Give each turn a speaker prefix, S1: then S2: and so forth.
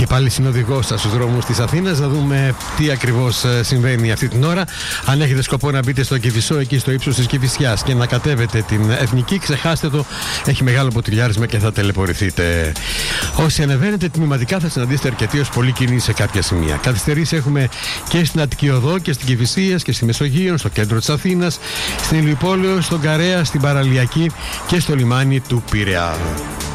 S1: Και πάλι συνοδηγός στους δρόμους της Αθήνας, να δούμε τι ακριβώς συμβαίνει αυτή την ώρα. Αν έχετε σκοπό να μπείτε στο Κηφισό, εκεί στο ύψος της Κηφισιάς, και να κατέβετε την Εθνική, ξεχάστε το, έχει μεγάλο ποτηλιάρισμα και θα τελεπορηθείτε. Όσοι ανεβαίνετε τμηματικά θα συναντήσετε αρκετή ως πολύ κίνηση σε κάποια σημεία. Καθυστερήσεις έχουμε και στην Αττική Οδό και στην Κηφισίας και στη Μεσογείο, στο κέντρο της Αθήνας, στην Ηλιουπόλεω, στον Καρέα, στην Παραλιακή και στο λιμάνι του Πειραιά.